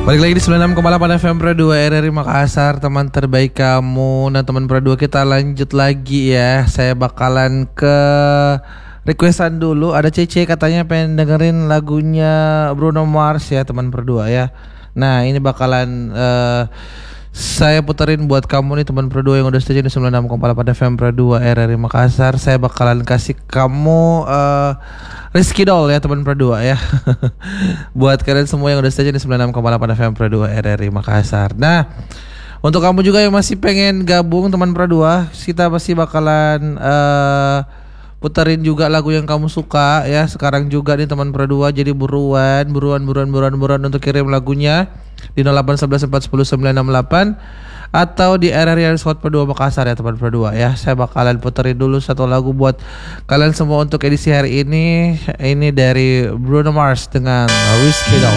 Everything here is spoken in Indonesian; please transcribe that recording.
Balik lagi di 96,8 FM Pro 2 RRI Makassar, teman terbaik kamu. Nah teman Pro 2, kita lanjut lagi ya. Saya bakalan ke requestan dulu. Ada Cece katanya pengen dengerin lagunya Bruno Mars ya teman Pro 2 ya. Nah ini bakalan saya puterin buat kamu nih teman Pro 2 yang udah stay di 96,8 FM Pro 2 RRI Makassar. Saya bakalan kasih kamu Rizky Doll ya teman Pro 2 ya. Buat kalian semua yang udah stay di 96,8 FM Pro 2 RRI Makassar. Nah, untuk kamu juga yang masih pengen gabung teman Pro 2, kita pasti bakalan puterin juga lagu yang kamu suka ya sekarang juga nih teman Pro 2. Jadi buruan untuk kirim lagunya di 0811410968 atau di RRI Squad Pro 2 Makassar ya teman Pro 2 ya. Saya bakalan puterin dulu satu lagu buat kalian semua untuk edisi hari ini. Ini dari Bruno Mars dengan Rizky Doll.